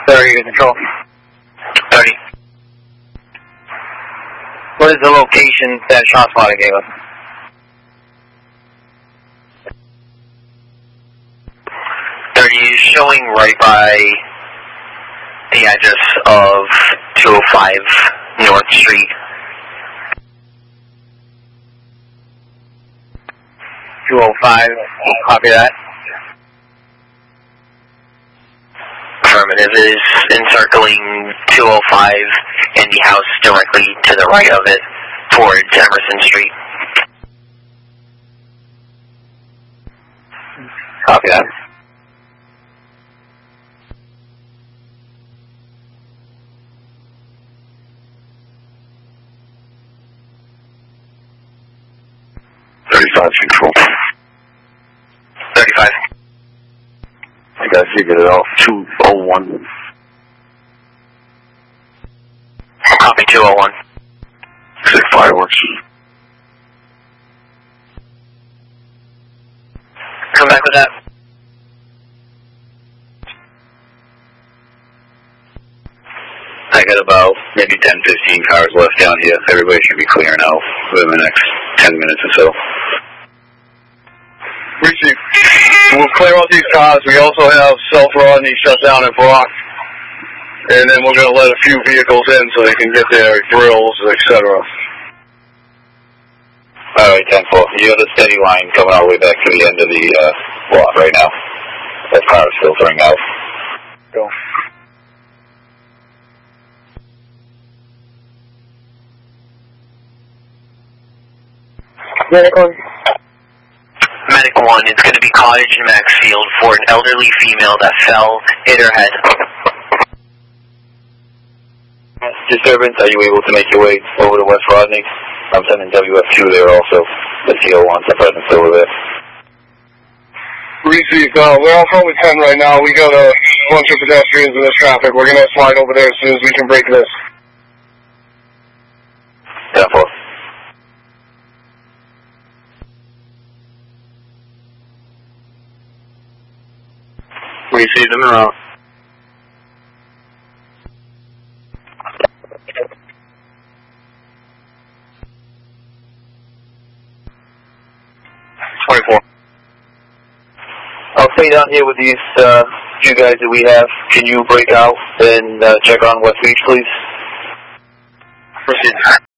30 to control. 30. What is the location that ShotSpotter gave us? Is showing right by the address of 205 North Street. 205, copy that. Affirmative. Is encircling 205 and the house directly to the right of it towards Emerson Street. Copy that. Control. 35. I got figured it out. 201. Copy 201. 6 fireworks. Come back with that. I got about maybe 10, 15 cars left down here. Everybody should be clearing out within the next 10 minutes or so. Richie, we'll clear out these cars. We also have South Rodney shut down at Brock. And then we're going to let a few vehicles in so they can get their grills, etc. Alright, 10-4. You have a steady line coming all the way back to the end of the block right now. That car is filtering out. Go. Medic 1, it's going to be Cottage in Maxfield for an elderly female that fell, hit her head. Disturbance, are you able to make your way over to West Rodney? I'm sending WF2 there also. The CO wants a presence over there. Reese, we're off Highway 10 right now. We got a bunch of pedestrians in this traffic. We're going to slide over there as soon as we can break this. 10-4. Receive them around. I'll stay down here with these few guys that we have. Can you break out and check on West Beach, please? Proceed.